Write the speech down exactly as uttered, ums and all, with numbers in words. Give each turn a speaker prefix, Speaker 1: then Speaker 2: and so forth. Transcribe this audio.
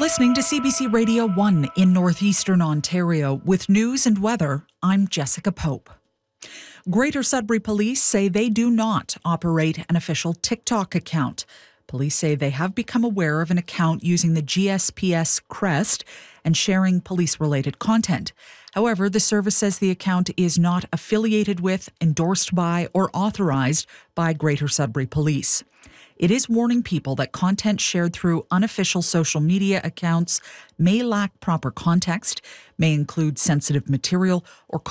Speaker 1: listening to C B C Radio one in northeastern Ontario. With news and weather, I'm Jessica Pope. Greater Sudbury Police say they do not operate an official TikTok account. Police say they have become aware of an account using the G S P S crest and sharing police-related content. However, the service says the account is not affiliated with, endorsed by, or authorized by Greater Sudbury Police. It is warning people that content shared through unofficial social media accounts may lack proper context, may include sensitive material, or